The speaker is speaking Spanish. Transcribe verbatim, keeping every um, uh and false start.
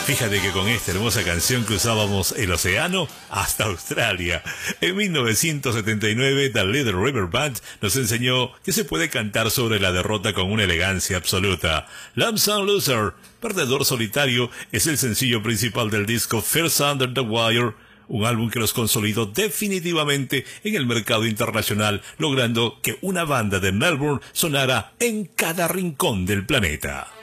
Fíjate que con esta hermosa canción cruzábamos el océano hasta Australia. En mil novecientos setenta y nueve, The Little River Band nos enseñó que se puede cantar sobre la derrota con una elegancia absoluta. Lump Sum Loser, Perdedor Solitario, es el sencillo principal del disco First Under the Wire, un álbum que los consolidó definitivamente en el mercado internacional, logrando que una banda de Melbourne sonara en cada rincón del planeta.